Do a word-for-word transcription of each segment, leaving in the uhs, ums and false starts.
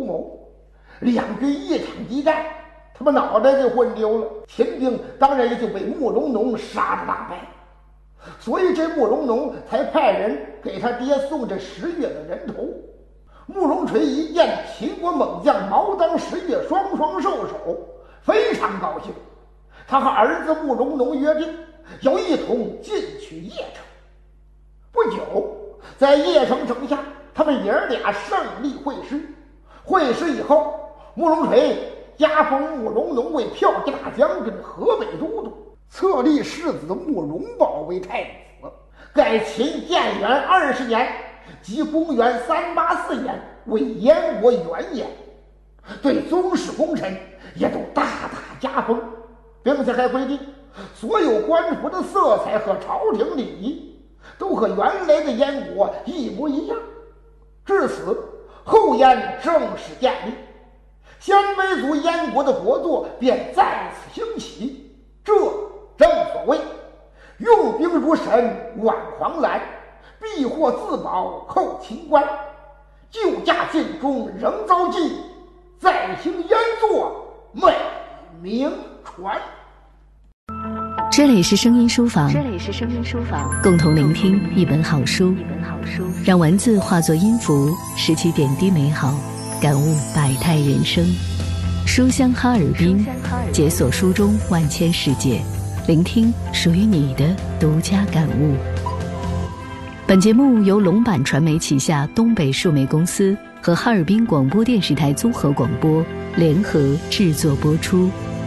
图谋。两军一场激战，他把脑袋给混丢了，秦兵当然也就被慕容农杀得大败。所以这慕容农才派人给他爹送这十月的人头。慕容垂一见秦国猛将毛当、十月双双受首，非常高兴。他和儿子慕容农约定要一同进取邺城。不久，在邺城城下，他们爷儿俩胜利会师。会师以后，慕容垂加封慕容农为骠骑大将军、河北都督，册立世子慕容宝为太子。改秦建元二十年，即公元三八四年为燕国元年，对宗室功臣也都大大加封，并且还规定所有官服的色彩和朝廷礼仪都和原来的燕国一模一样。至此，后燕正式建立，鲜卑族燕国的国祚便再次兴起。这正所谓用兵如神，挽狂澜，必获自保，扣秦关。救驾尽忠仍遭忌，再行燕作美名传。 这里是声音书房，这里是声音书房，共同聆听一本好书，一本好书，让文字化作音符，拾起点滴美好，感悟百态人生。书香哈尔滨，解锁书中万千世界，聆听属于你的独家感悟。本节目由龙版传媒旗下东北数媒公司和哈尔滨广播电视台综合广播联合制作播出。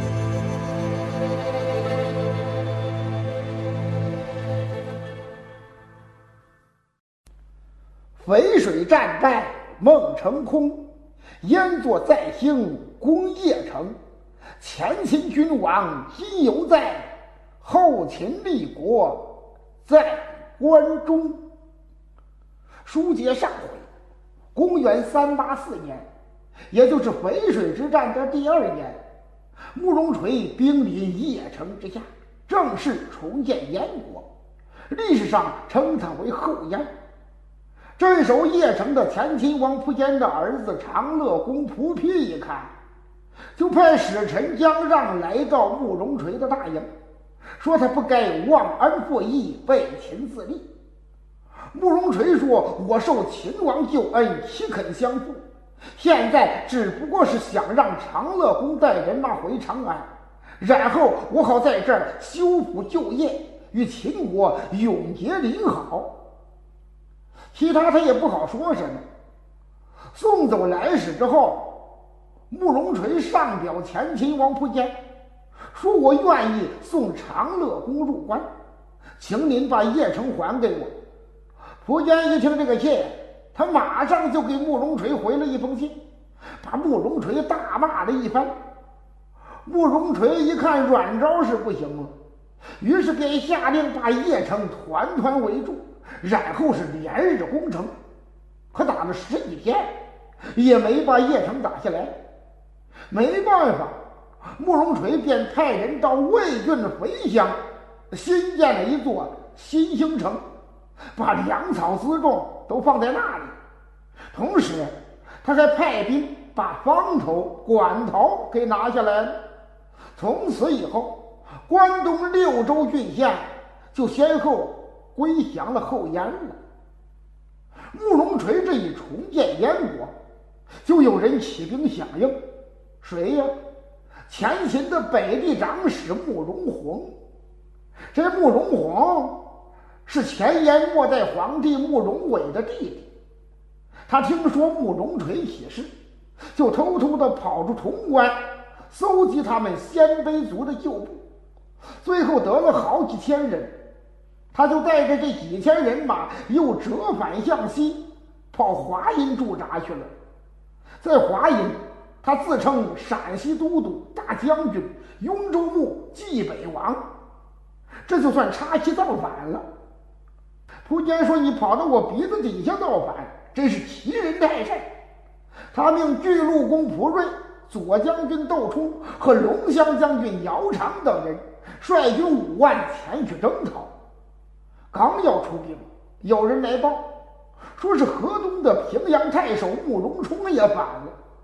淝水战败孟成空，燕作再兴攻邺城。前秦君王今犹在，后秦立国在关中。书接上回，公元三八四年，也就是淝水之战的第二年，慕容垂兵临邺城之下，正式重建燕国，历史上称他为后燕。镇守邺城的前秦王苻坚的儿子长乐公仆丕一看，就派使臣姜让来到慕容垂的大营，说他不该忘恩负义，为秦自立。慕容垂说：“我受秦王救恩，岂肯相负？现在只不过是想让长乐公带人马回长安，然后我好在这儿修复旧业，与秦国永结邻好。”其他他也不好说什么。送走来使之后，慕容垂上表前秦王苻坚，说我愿意送长乐公入关，请您把邺城还给我。苻坚一听这个信，他马上就给慕容垂回了一封信，把慕容垂大骂了一番。慕容垂一看软招是不行了，于是便下令把邺城团团围住，然后是连日攻城，可打了十几天也没把邺城打下来。没办法，慕容垂便派人到魏郡肥乡新建了一座新兴城，把粮草辎重都放在那里。同时他还派兵把方头、馆头给拿下来了。从此以后，关东六州郡县就先后归降了后燕了。慕容垂这一重建燕国，就有人起兵响应。谁呀？前秦的北地长史慕容宏。这慕容宏是前燕末代皇帝慕容伟的弟弟。他听说慕容垂起事，就偷偷地跑出潼关，搜集他们鲜卑族的旧部，最后得了好几千人。他就带着这几千人马又折返向西，跑华阴驻扎去了。在华阴，他自称陕西都督、大将军、雍州牧、冀北王，这就算插旗造反了。苻坚说：“你跑到我鼻子底下造反，真是欺人太甚。”他命巨鹿公蒲瑞、左将军窦冲和龙骧将军姚长等人率军五万前去征讨。刚要出兵，有人来报，说是河东的平阳太守慕容冲也反了。